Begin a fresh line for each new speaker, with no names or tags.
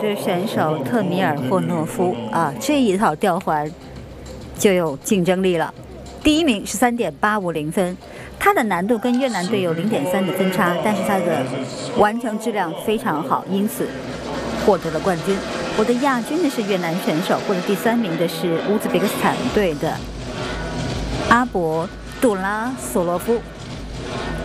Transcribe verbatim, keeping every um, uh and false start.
队选手特米尔霍诺夫啊，这一套吊环就有竞争力了。第一名是三点八五零分，它的难度跟越南队有零点三的分差，但是它的完成质量非常好，因此获得了冠军。我的亚军呢是越南选手，获得第三名的是乌兹别克斯坦队的阿博杜拉索罗夫。